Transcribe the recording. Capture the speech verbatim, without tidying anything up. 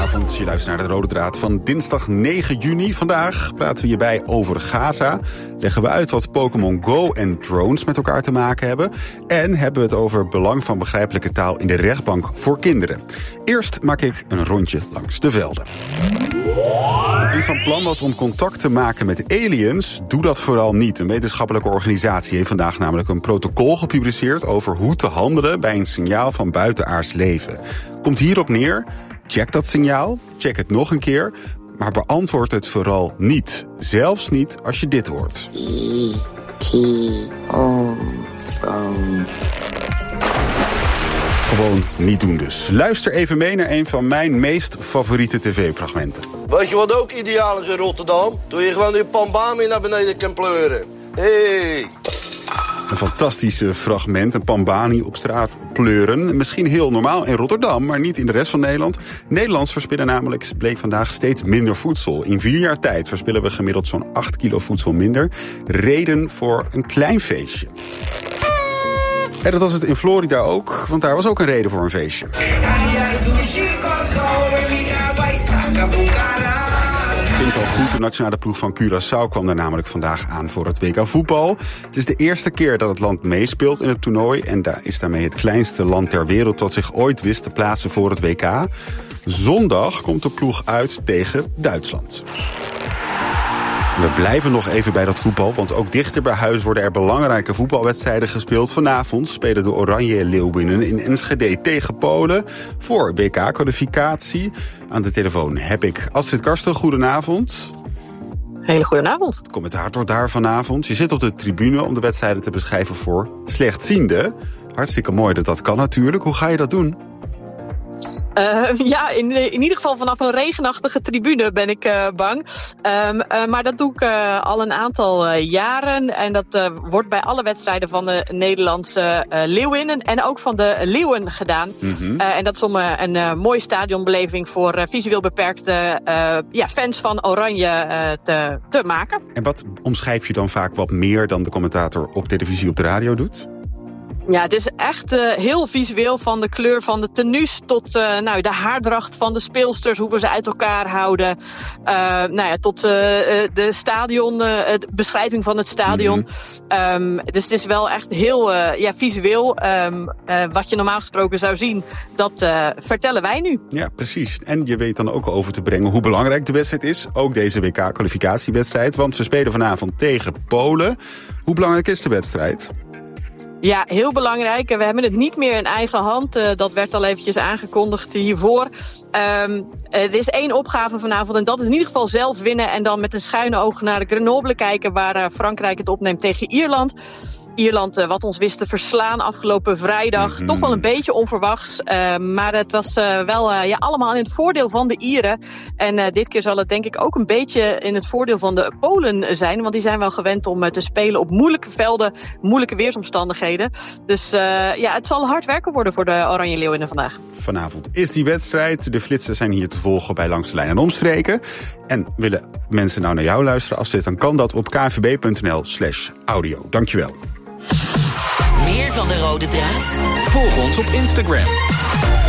Goedenavond, je luistert naar de Rode Draad van dinsdag negen juni. Vandaag praten we hierbij over Gaza. Leggen we uit wat Pokémon Go en drones met elkaar te maken hebben. En hebben we het over het belang van begrijpelijke taal in de rechtbank voor kinderen. Eerst maak ik een rondje langs de velden. Want wie van plan was om contact te maken met aliens, doe dat vooral niet. Een wetenschappelijke organisatie heeft vandaag namelijk een protocol gepubliceerd over hoe te handelen bij een signaal van buitenaards leven. Komt hierop neer, check dat signaal, check het nog een keer, maar beantwoord het vooral niet. Zelfs niet als je dit hoort. E T O phone. Gewoon niet doen dus. Luister even mee naar een van mijn meest favoriete tv-fragmenten. Weet je wat ook ideaal is in Rotterdam? Toen je gewoon die pambami naar beneden kan pleuren. Hey. Een fantastische fragment, een pambani op straat pleuren. Misschien heel normaal in Rotterdam, maar niet in de rest van Nederland. Nederlands verspillen namelijk, bleek vandaag, steeds minder voedsel. In vier jaar tijd verspillen we gemiddeld zo'n acht kilo voedsel minder. Reden voor een klein feestje. En dat was het in Florida ook, want daar was ook een reden voor een feestje. Klinkt al goed, de nationale ploeg van Curaçao kwam daar namelijk vandaag aan voor het W K voetbal. Het is de eerste keer dat het land meespeelt in het toernooi en daar is daarmee het kleinste land ter wereld dat zich ooit wist te plaatsen voor het W K. Zondag komt de ploeg uit tegen Duitsland. We blijven nog even bij dat voetbal, want ook dichter bij huis worden er belangrijke voetbalwedstrijden gespeeld. Vanavond spelen de Oranje Leeuwinnen in Enschede tegen Polen voor W K-kwalificatie. Aan de telefoon heb ik Astrid Karsten. Goedenavond. Hele goedenavond. Het commentaar wordt daar vanavond. Je zit op de tribune om de wedstrijden te beschrijven voor slechtzienden. Hartstikke mooi dat dat kan natuurlijk. Hoe ga je dat doen? Uh, ja, in, in ieder geval vanaf een regenachtige tribune ben ik uh, bang. Um, uh, maar dat doe ik uh, al een aantal uh, jaren. En dat uh, wordt bij alle wedstrijden van de Nederlandse uh, Leeuwinnen en ook van de Leeuwen gedaan. Mm-hmm. Uh, en dat is om uh, een uh, mooie stadionbeleving voor uh, visueel beperkte uh, ja, fans van Oranje uh, te, te maken. En wat omschrijf je dan vaak wat meer dan de commentator op televisie op de radio doet? Ja, het is echt uh, heel visueel, van de kleur van de tenues tot uh, nou, de haardracht van de speelsters, hoe we ze uit elkaar houden. Uh, nou ja, tot uh, de stadion, uh, de beschrijving van het stadion. Mm-hmm. Um, dus het is wel echt heel uh, ja, visueel. Um, uh, wat je normaal gesproken zou zien, dat uh, vertellen wij nu. Ja, precies. En je weet dan ook over te brengen hoe belangrijk de wedstrijd is. Ook deze W K-kwalificatiewedstrijd, want we spelen vanavond tegen Polen. Hoe belangrijk is de wedstrijd? Ja, heel belangrijk. We hebben het niet meer in eigen hand. Uh, dat werd al eventjes aangekondigd hiervoor. Um, er is één opgave vanavond en dat is in ieder geval zelf winnen. En dan met een schuine oog naar de Grenoble kijken, waar uh, Frankrijk het opneemt tegen Ierland. Ierland, uh, wat ons wist te verslaan afgelopen vrijdag. Mm-hmm. Toch wel een beetje onverwachts. Uh, maar het was uh, wel uh, ja, allemaal in het voordeel van de Ieren. En uh, dit keer zal het denk ik ook een beetje in het voordeel van de Polen zijn. Want die zijn wel gewend om uh, te spelen op moeilijke velden, moeilijke weersomstandigheden. Dus uh, ja, het zal hard werken worden voor de Oranje Leeuwinnen vandaag. Vanavond is die wedstrijd. De flitsen zijn hier te volgen bij Langs de Lijn en Omstreken. En willen mensen nou naar jou luisteren, als dit, dan kan dat op kvb.nl slash audio. Dankjewel. Meer van de Rode Draad? Volg ons op Instagram.